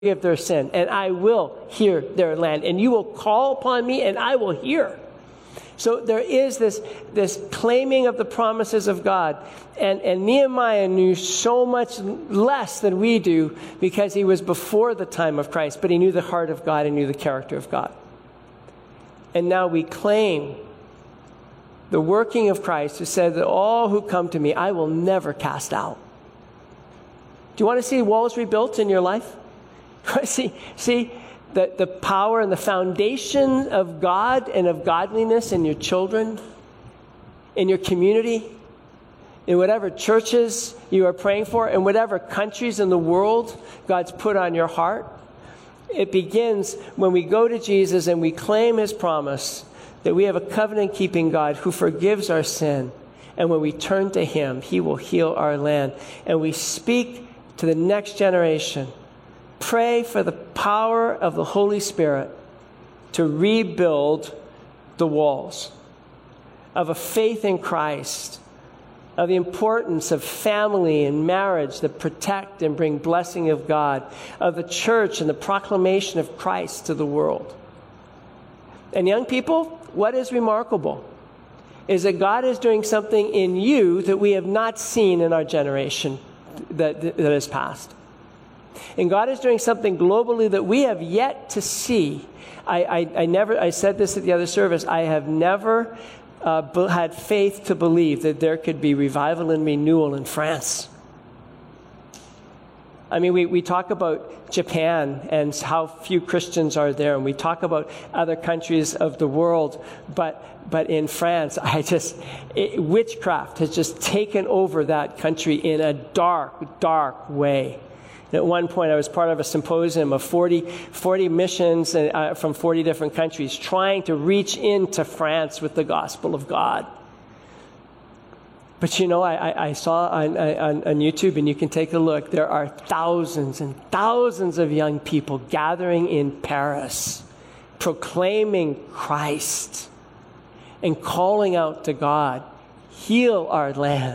forgive their sin, and I will hear their land. And you will call upon me, and I will hear. So there is this claiming of the promises of God. And Nehemiah knew so much less than we do because he was before the time of Christ, but he knew the heart of God and knew the character of God. And now we claim the working of Christ, who said that all who come to me, I will never cast out. Do you want to see walls rebuilt in your life? See the power and the foundation of God and of godliness in your children, in your community, in whatever churches you are praying for, in whatever countries in the world God's put on your heart. It begins when we go to Jesus and we claim his promise that we have a covenant-keeping God who forgives our sin. And when we turn to him, he will heal our land. And we speak to the next generation. Pray for the power of the Holy Spirit to rebuild the walls of a faith in Christ, of the importance of family and marriage that protect and bring blessing of God, of the church and the proclamation of Christ to the world. And young people, what is remarkable is that God is doing something in you that we have not seen in our generation that has passed. And God is doing something globally that we have yet to see. I said this at the other service, I have never had faith to believe that there could be revival and renewal in France. I mean, we talk about Japan and how few Christians are there, and we talk about other countries of the world, but in France, witchcraft has just taken over that country in a dark, dark way. And at one point, I was part of a symposium of 40 missions from 40 different countries trying to reach into France with the gospel of God. But I saw on YouTube, and you can take a look, there are thousands and thousands of young people gathering in Paris, proclaiming Christ and calling out to God, heal our land.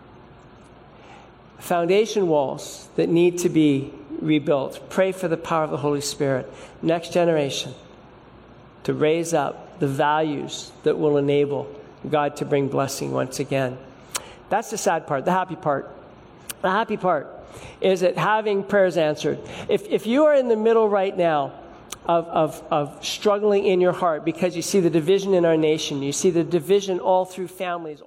Foundation walls that need to be rebuilt. Pray for the power of the Holy Spirit. Next generation to raise up the values that will enable God to bring blessing once again. That's the sad part. The happy part. The happy part is that having prayers answered. If you are in the middle right now of struggling in your heart because you see the division in our nation, you see the division all through families,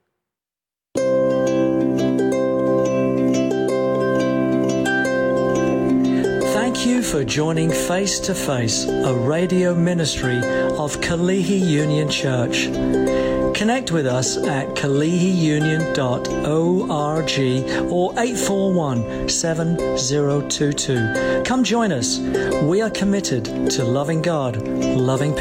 Thank you for joining Face to Face, a radio ministry of Kalihi Union Church. Connect with us at kalihiunion.org or 841-7022. Come join us. We are committed to loving God, loving people.